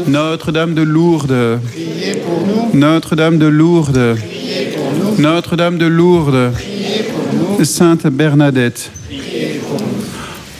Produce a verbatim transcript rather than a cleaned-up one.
Notre-Dame de Lourdes, priez pour nous. Notre-Dame de Lourdes, Priez pour nous. Notre-Dame de Lourdes, Priez pour nous. Sainte Bernadette,